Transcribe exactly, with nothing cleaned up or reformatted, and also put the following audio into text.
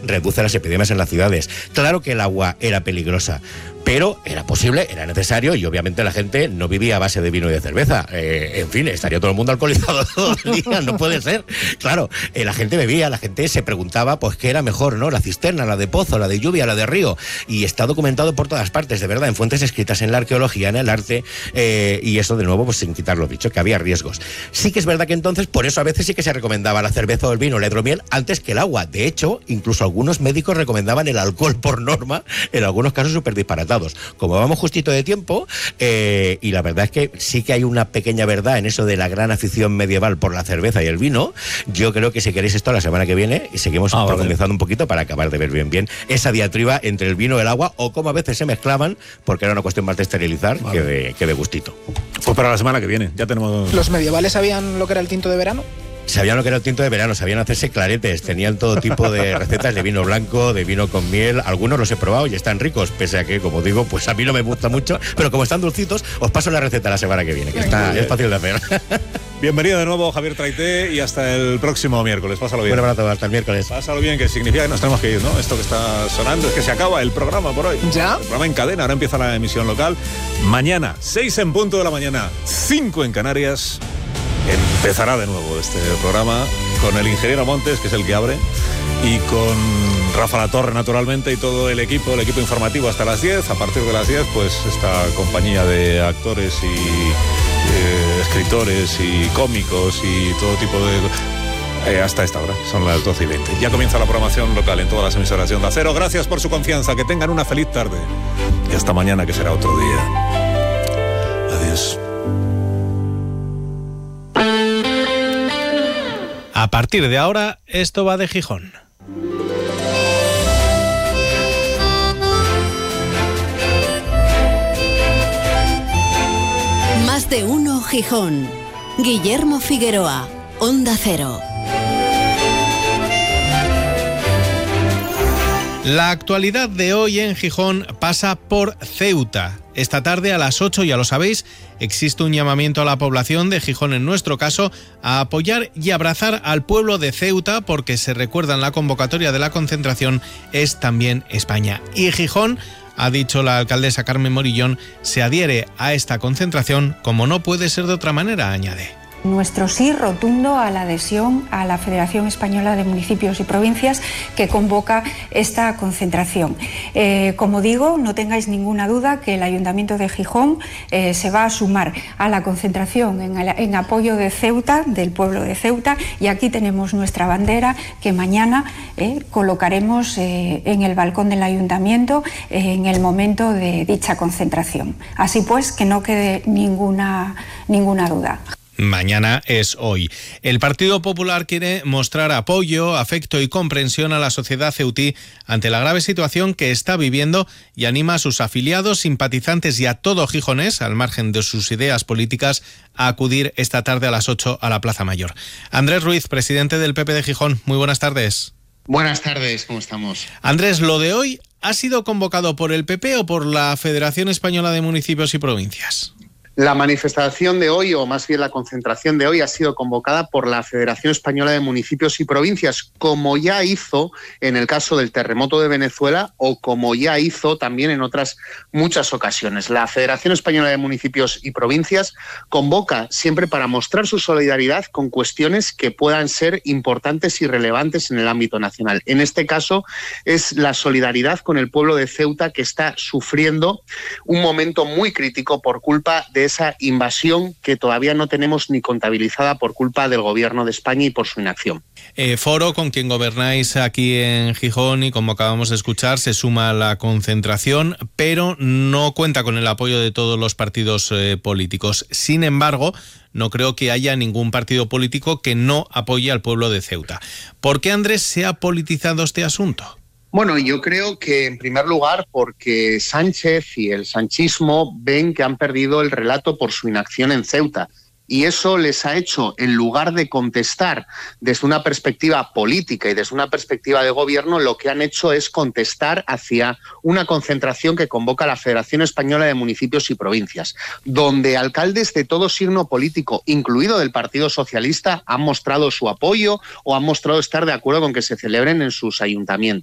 reduce las epidemias en las ciudades. Claro que el agua era peligrosa, pero era posible, era necesario, y obviamente la gente no vivía a base de vino y de cerveza. Eh, en fin, estaría todo el mundo alcoholizado todo el día, no puede ser. Claro, eh, la gente bebía, la gente se preguntaba pues qué era mejor, ¿no? La cisterna, la de pozo, la de lluvia, la de río. Y está documentado por todas partes, de verdad, en fuentes escritas, en la arqueología, en el arte, eh, y eso de nuevo, pues sin quitar lo dicho, que había riesgos. Sí que es verdad que entonces, por eso a veces sí que se recomendaba la cerveza o el vino, la hidromiel, antes que el agua. De hecho, incluso algunos médicos recomendaban el alcohol por norma, en algunos casos súper disparatados. Como vamos justito de tiempo, eh, y la verdad es que sí que hay una pequeña verdad en eso de la gran afición medieval por la cerveza y el vino, yo creo que si queréis esto la semana que viene, y seguimos ah, profundizando vale. un poquito para acabar de ver bien bien esa diatriba entre el vino y el agua, o cómo a veces se mezclaban, porque era una cuestión más de esterilizar vale. que, de, que de gustito. Pues para la semana que viene, ya tenemos... ¿Los medievales sabían lo que era el tinto de verano? Sabían lo que era el tinto de verano, sabían hacerse claretes, tenían todo tipo de recetas de vino blanco, de vino con miel. Algunos los he probado y están ricos, pese a que, como digo, pues a mí no me gusta mucho, pero como están dulcitos, os paso la receta la semana que viene, que está, es fácil de hacer. Bienvenido de nuevo, Javier Traité, y hasta el próximo miércoles. Pásalo bien. Un abrazo, hasta el miércoles. Pásalo bien, que significa que nos tenemos que ir, ¿no? Esto que está sonando es que se acaba el programa por hoy. ¿Ya? El programa en cadena, ahora empieza la emisión local. Mañana, seis en punto de la mañana, cinco en Canarias, empezará de nuevo este programa con el ingeniero Montes, que es el que abre, y con Rafa Latorre, naturalmente, y todo el equipo, el equipo informativo hasta las diez. A partir de las diez, pues esta compañía de actores y eh, escritores y cómicos y todo tipo de... Eh, hasta esta hora, son las doce y veinte. Ya comienza la programación local en todas las emisoras de Onda Cero. Gracias por su confianza, que tengan una feliz tarde. Y hasta mañana, que será otro día. Adiós. A partir de ahora, esto va de Gijón. Más de uno Gijón. Guillermo Figueroa, Onda Cero. La actualidad de hoy en Gijón pasa por Ceuta. Esta tarde a las ocho, ya lo sabéis, existe un llamamiento a la población de Gijón, en nuestro caso, a apoyar y abrazar al pueblo de Ceuta, porque se recuerda en la convocatoria de la concentración es también España. Y Gijón, ha dicho la alcaldesa Carmen Morillón, se adhiere a esta concentración como no puede ser de otra manera, añade. Nuestro sí rotundo a la adhesión a la Federación Española de Municipios y Provincias, que convoca esta concentración. Eh, como digo, no tengáis ninguna duda que el Ayuntamiento de Gijón eh, se va a sumar a la concentración en, el, en apoyo de Ceuta, del pueblo de Ceuta, y aquí tenemos nuestra bandera que mañana eh, colocaremos eh, en el balcón del Ayuntamiento eh, en el momento de dicha concentración. Así pues, que no quede ninguna, ninguna duda. Mañana es hoy. El Partido Popular quiere mostrar apoyo, afecto y comprensión a la sociedad ceutí ante la grave situación que está viviendo y anima a sus afiliados, simpatizantes y a todo gijonés, al margen de sus ideas políticas, a acudir esta tarde a las ocho a la Plaza Mayor. Andrés Ruiz, presidente del P P de Gijón, muy buenas tardes. Buenas tardes, ¿cómo estamos? Andrés, ¿lo de hoy ha sido convocado por el P P o por la Federación Española de Municipios y Provincias? La manifestación de hoy, o más bien la concentración de hoy, ha sido convocada por la Federación Española de Municipios y Provincias, como ya hizo en el caso del terremoto de Venezuela o como ya hizo también en otras muchas ocasiones. La Federación Española de Municipios y Provincias convoca siempre para mostrar su solidaridad con cuestiones que puedan ser importantes y relevantes en el ámbito nacional. En este caso es la solidaridad con el pueblo de Ceuta, que está sufriendo un momento muy crítico por culpa de esa invasión que todavía no tenemos ni contabilizada por culpa del Gobierno de España y por su inacción. Eh, Foro, con quien gobernáis aquí en Gijón y como acabamos de escuchar, se suma a la concentración, pero no cuenta con el apoyo de todos los partidos eh, políticos. Sin embargo, no creo que haya ningún partido político que no apoye al pueblo de Ceuta. ¿Por qué, Andrés, se ha politizado este asunto? Bueno, yo creo que en primer lugar porque Sánchez y el sanchismo ven que han perdido el relato por su inacción en Ceuta. Y eso les ha hecho, en lugar de contestar desde una perspectiva política y desde una perspectiva de gobierno, lo que han hecho es contestar hacia una concentración que convoca la Federación Española de Municipios y Provincias, donde alcaldes de todo signo político, incluido del Partido Socialista, han mostrado su apoyo o han mostrado estar de acuerdo con que se celebren en sus ayuntamientos.